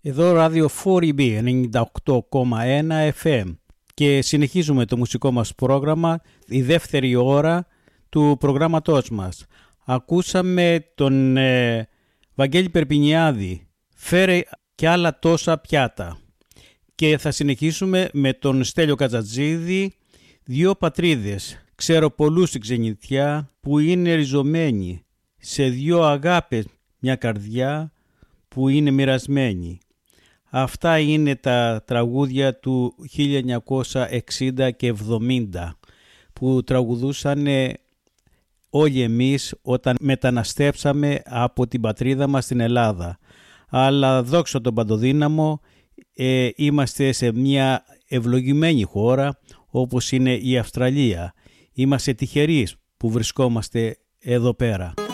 Εδώ ράδιο 4EB 98,1 FM και συνεχίζουμε το μουσικό μας πρόγραμμα, η δεύτερη ώρα του προγράμματός μας. Ακούσαμε τον Βαγγέλη Περπινιάδη, «Φέρε και άλλα τόσα πιάτα». Και θα συνεχίσουμε με τον Στέλιο Κατζατζίδη, «Δύο πατρίδες». Ξέρω πολλούς στην ξενιτιά που είναι ριζωμένοι σε δύο αγάπες, μια καρδιά που είναι μοιρασμένη. Αυτά είναι τα τραγούδια του 1960 και 70 που τραγουδούσαν όλοι εμείς όταν μεταναστέψαμε από την πατρίδα μας στην Ελλάδα. Αλλά δόξα τον Παντοδύναμο, είμαστε σε μια ευλογημένη χώρα όπως είναι η Αυστραλία. Είμαστε τυχεροί που βρισκόμαστε εδώ πέρα.